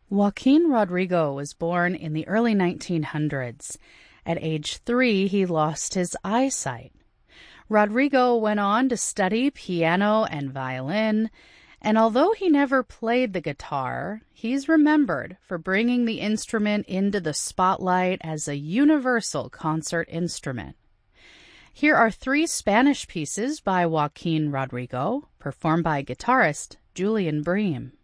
Joaquin Rodrigo was born in the early 1900s. At age 3, he lost his eyesight. Rodrigo went on to study piano and violin, and although he never played the guitar, he's remembered for bringing the instrument into the spotlight as a universal concert instrument. Here are 3 Spanish pieces by Joaquin Rodrigo, performed by guitarist Julian Bream.